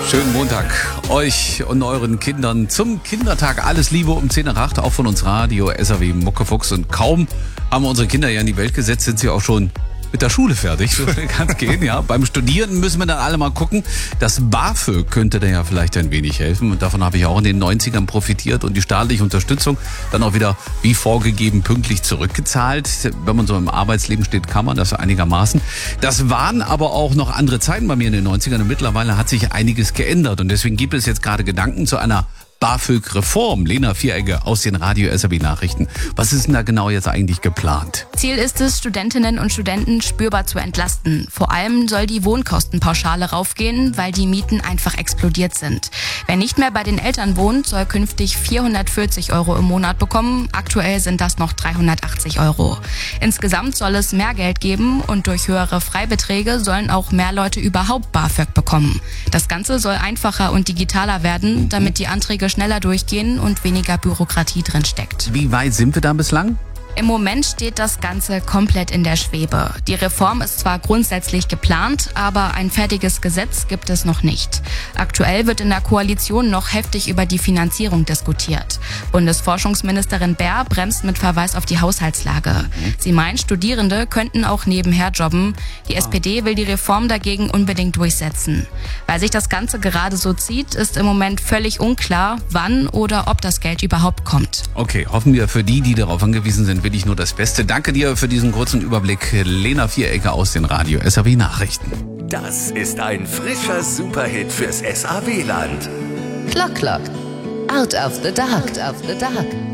Schönen Montag euch und euren Kindern zum Kindertag. Alles Liebe um 10 nach 8, auch von uns Radio, SAW, Muckefuchs. Und kaum haben wir unsere Kinder ja in die Welt gesetzt, sind sie auch schon mit der Schule fertig. So schnell kann es gehen, ja. Beim Studieren müssen wir dann alle mal gucken. Das BAföG könnte da ja vielleicht ein wenig helfen. Und davon habe ich auch in den 90ern profitiert und die staatliche Unterstützung dann auch wieder wie vorgegeben pünktlich zurückgezahlt. Wenn man so im Arbeitsleben steht, kann man das einigermaßen. Das waren aber auch noch andere Zeiten bei mir in den 90ern und mittlerweile hat sich einiges geändert. Und deswegen gibt es jetzt gerade Gedanken zu einer BAföG-Reform. Lena Vieregge aus den Radio SAW Nachrichten. Was ist denn da genau jetzt eigentlich geplant? Ziel ist es, Studentinnen und Studenten spürbar zu entlasten. Vor allem soll die Wohnkostenpauschale raufgehen, weil die Mieten einfach explodiert sind. Wer nicht mehr bei den Eltern wohnt, soll künftig 440 € im Monat bekommen. Aktuell sind das noch 380 €. Insgesamt soll es mehr Geld geben und durch höhere Freibeträge sollen auch mehr Leute überhaupt BAföG bekommen. Das Ganze soll einfacher und digitaler werden, damit die Anträge schneller durchgehen und weniger Bürokratie drin steckt. Wie weit sind wir da bislang? Im Moment steht das Ganze komplett in der Schwebe. Die Reform ist zwar grundsätzlich geplant, aber ein fertiges Gesetz gibt es noch nicht. Aktuell wird in der Koalition noch heftig über die Finanzierung diskutiert. Bundesforschungsministerin Baer bremst mit Verweis auf die Haushaltslage. Sie meint, Studierende könnten auch nebenher jobben. Die SPD will die Reform dagegen unbedingt durchsetzen. Weil sich das Ganze gerade so zieht, ist im Moment völlig unklar, wann oder ob das Geld überhaupt kommt. Okay, hoffen wir für die darauf angewiesen sind, will ich nur das Beste. Danke dir für diesen kurzen Überblick. Lena Vieregge aus den Radio SAW Nachrichten. Das ist ein frischer Superhit fürs SAW-Land. Clock Clock. Out of the Dark.